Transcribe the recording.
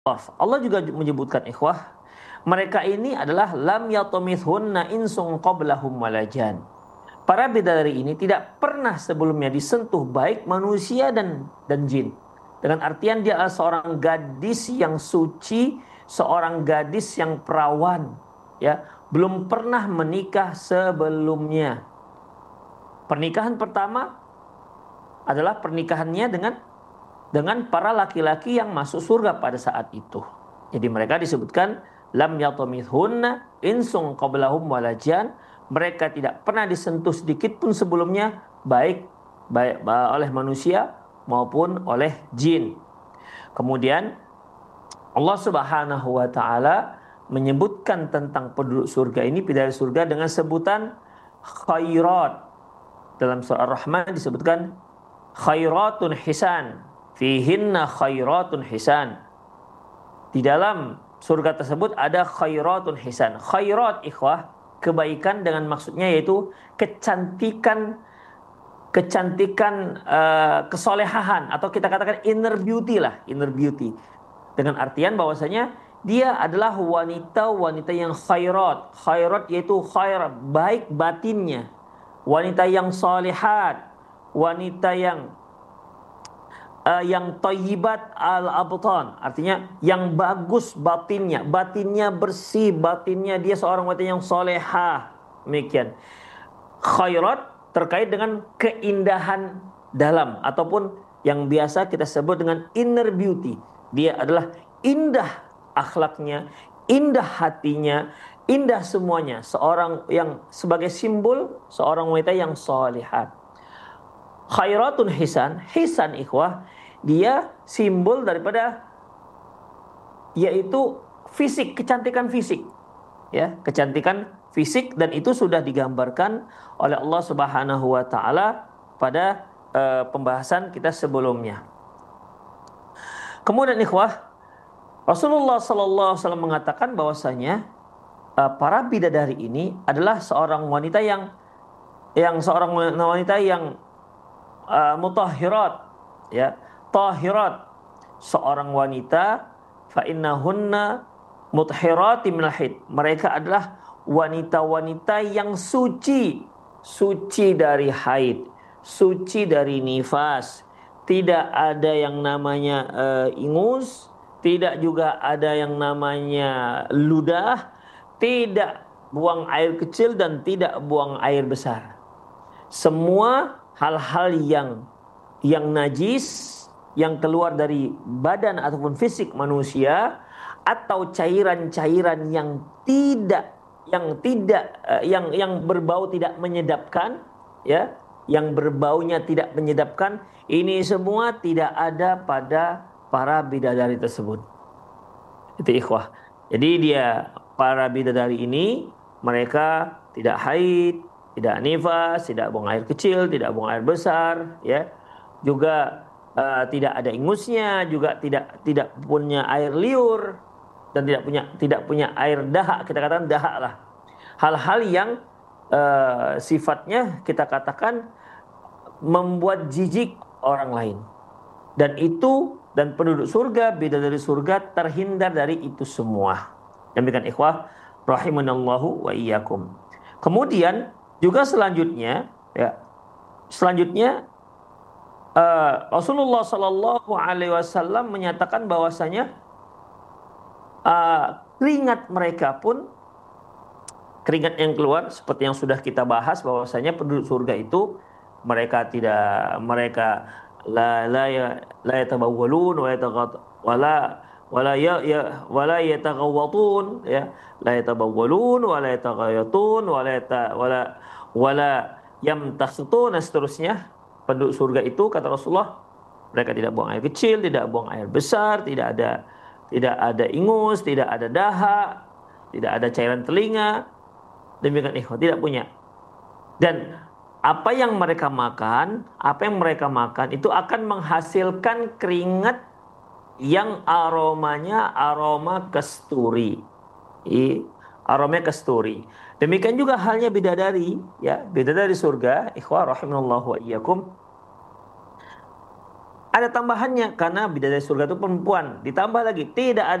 Allah juga menyebutkan ikhwah, mereka ini adalah lam yatumithunna insun qablahum walajan. Para bidadari ini tidak pernah sebelumnya disentuh baik manusia dan jin. Dengan artian dia adalah seorang gadis yang suci, seorang gadis yang perawan, ya, belum pernah menikah sebelumnya. Pernikahan pertama adalah pernikahannya dengan para laki-laki yang masuk surga pada saat itu. Jadi mereka disebutkan lam yatumithunna insung qablahum walajan. Mereka tidak pernah disentuh sedikit pun sebelumnya, baik oleh manusia maupun oleh jin. Kemudian Allah Subhanahu wa taala menyebutkan tentang penduduk surga ini, bidadari surga, dengan sebutan khairat. Dalam surah Ar-Rahman disebutkan khairatun hisan, fihinna khairatun hisan. Di dalam surga tersebut ada khairatun hisan. Khairat ikhwah, kebaikan dengan maksudnya yaitu kecantikan, kesolehahan, atau kita katakan inner beauty lah, inner beauty. Dengan artian bahwasanya dia adalah wanita-wanita yang khairat. Khairat yaitu khair, baik batinnya. Wanita yang salihat, wanita yang thayyibat al-abtan, artinya yang bagus batinnya, batinnya bersih, batinnya dia seorang wanita yang solehah. Demikian. Khairat terkait dengan keindahan dalam, ataupun yang biasa kita sebut dengan inner beauty. Dia adalah indah akhlaknya, indah hatinya, indah semuanya. Seorang yang sebagai simbol seorang wanita yang salihah. Khairatun hisan, hisan ikhwah, dia simbol daripada yaitu fisik, kecantikan fisik. Ya, kecantikan fisik, dan itu sudah digambarkan oleh Allah Subhanahu wa taala pada pembahasan kita sebelumnya. Kemudian ikhwah, Rasulullah sallallahu alaihi wasallam mengatakan bahwasanya para bidadari ini adalah seorang wanita yang mutahhirat, ya, tahirat, seorang wanita fa innahunna mutahhirati minal haid. Mereka adalah wanita-wanita yang suci, suci dari haid, suci dari nifas. Tidak ada yang namanya ingus, tidak juga ada yang namanya ludah, tidak buang air kecil dan tidak buang air besar. Semua hal-hal yang najis yang keluar dari badan ataupun fisik manusia, atau cairan-cairan yang berbau tidak menyedapkan, ya, yang berbaunya tidak menyedapkan, ini semua tidak ada pada para bidadari tersebut. Itu ikhwah. Jadi para bidadari ini mereka tidak haid, tidak nifas, tidak buang air kecil, tidak buang air besar, ya. Juga tidak ada ingusnya, juga tidak punya air liur, dan tidak punya air dahak, kita katakan dahak lah. Hal-hal yang sifatnya kita katakan membuat jijik orang lain. Dan penduduk surga, bidadari surga, terhindar dari itu semua. Demikian ikhwah rahimanallahu wa iyyakum. Kemudian juga selanjutnya Rasulullah Shallallahu Alaihi Wasallam menyatakan bahwasanya keringat yang keluar seperti yang sudah kita bahas, bahwasanya penduduk surga itu mereka la yatabawwalun wala yataghawwatun, ya, la yatabawwalun wala yataghayatun wala yamtasutun, dan seterusnya. Penduduk surga itu, kata Rasulullah, mereka tidak buang air kecil, tidak buang air besar, tidak ada ingus, tidak ada dahak, tidak ada cairan telinga. Demikian ikhwah, tidak punya. Dan apa yang mereka makan itu akan menghasilkan keringat yang aromanya aroma kasturi. Aromanya kasturi. Demikian juga halnya bidadari, ya, bidadari surga, ikhwah rahimanallahu wa iyyakum. Ada tambahannya karena bidadari surga itu perempuan. Ditambah lagi tidak ada